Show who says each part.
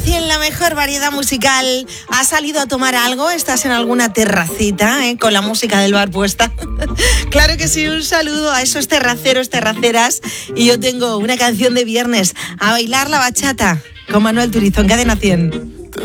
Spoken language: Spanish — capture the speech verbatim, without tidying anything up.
Speaker 1: cien, la mejor variedad musical. ¿Has salido a tomar algo? ¿Estás en alguna terracita eh, con la música del bar puesta? Claro que sí, un saludo a esos terraceros, terraceras. Y yo tengo una canción de viernes, a bailar la bachata con Manuel Turizo en Cadena cien.